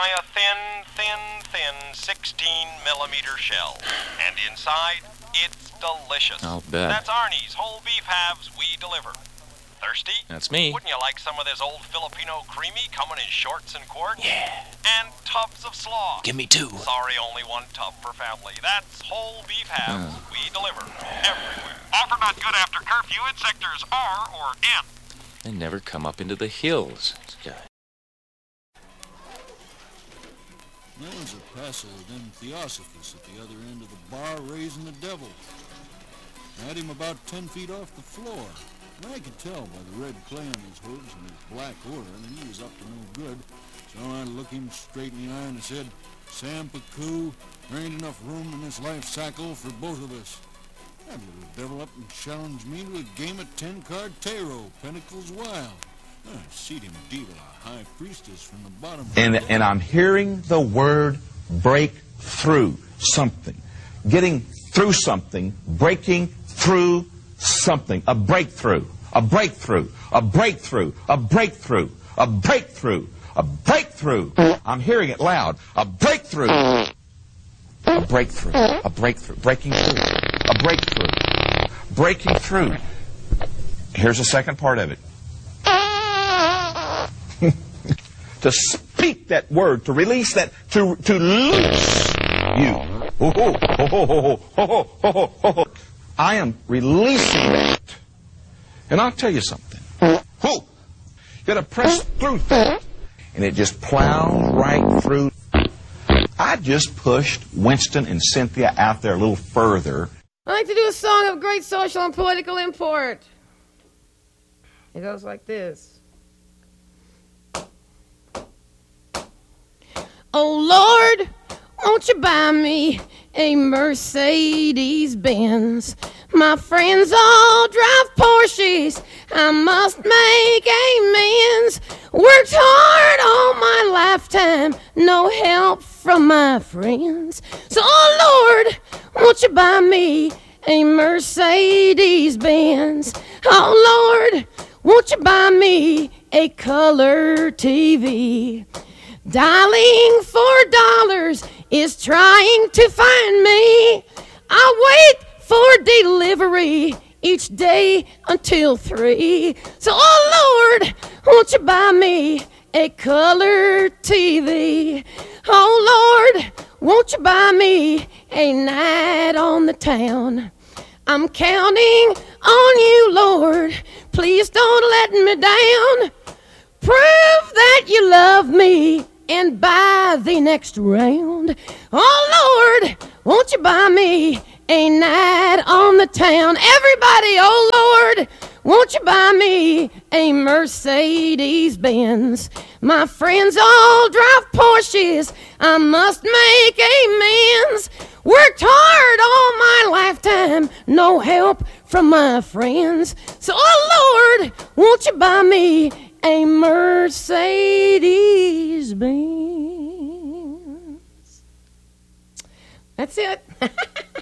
buy a thin 16mm shell. And inside, it's delicious. I'll bet. That's Arnie's whole beef halves we deliver. Thirsty? That's me. Wouldn't you like some of this old Filipino creamy coming in shorts and quarts? Yeah. And tubs of slaw. Give me 2. Sorry, only 1 tub per family. That's whole beef halves we deliver everywhere. Offer not good after curfew in sectors R or N. They never come up into the hills. There's a passel of them Theosophus at the other end of the bar raising the devil. Had him about 10 feet off the floor. And I could tell by the red clay on his hooves and his black aura that he was up to no good. So I looked him straight in the eye and I said, Sam Pacoo, there ain't enough room in this life cycle for both of us. That little devil up and challenged me to a game of 10-card tarot, Pentacles Wild. I seed him deal a high priestess from the bottom of And I'm hearing the word break through something. Getting through something, breaking through something. A breakthrough, a breakthrough, a breakthrough, a breakthrough, a breakthrough, a breakthrough. I'm hearing it loud. A breakthrough. A breakthrough, a breakthrough, breaking through, a breakthrough, breaking through. Here's the second part of it. To speak that word, to release that, to loose you. I am releasing that. And I'll tell you something. You got to press through that. And it just plowed right through. I just pushed Winston and Cynthia out there a little further. I like to do a song of great social and political import. It goes like this. Oh, Lord, won't you buy me a Mercedes-Benz? My friends all drive Porsches. I must make amends. Worked hard all my lifetime. No help from my friends. So, oh, Lord, won't you buy me a Mercedes-Benz? Oh, Lord, won't you buy me a color TV? Dialing $4 is trying to find me. I wait for delivery each day until 3. So, oh Lord, won't you buy me a color TV? Oh Lord, won't you buy me a night on the town? I'm counting on you, Lord. Please don't let me down. Prove that you love me and buy the next round. Oh Lord, won't you buy me a night on the town? Everybody, oh Lord, won't you buy me a Mercedes-Benz? My friends all drive Porsches. I must make amends. Worked hard all my lifetime. No help from my friends. So, oh Lord, won't you buy me a Mercedes-Benz? That's it.